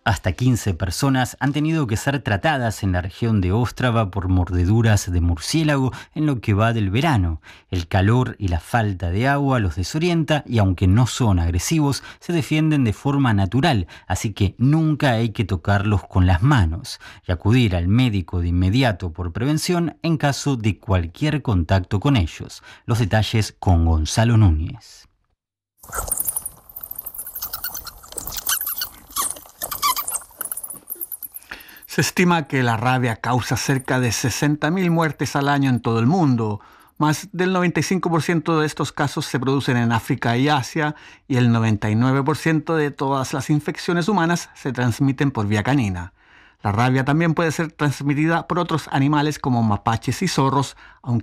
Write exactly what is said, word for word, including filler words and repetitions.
Hasta quince personas han tenido que ser tratadas en la región de Ostrava por mordeduras de murciélago en lo que va del verano. El calor y la falta de agua los desorienta y aunque no son agresivos, se defienden de forma natural, así que nunca hay que tocarlos con las manos y acudir al médico de inmediato por prevención en caso de cualquier contacto con ellos. Los detalles con Gonzalo Núñez. Se estima que la rabia causa cerca de sesenta mil muertes al año en todo el mundo. Más del noventa y cinco por ciento de estos casos se producen en África y Asia y el noventa y nueve por ciento de todas las infecciones humanas se transmiten por vía canina. La rabia también puede ser transmitida por otros animales como mapaches y zorros, aunque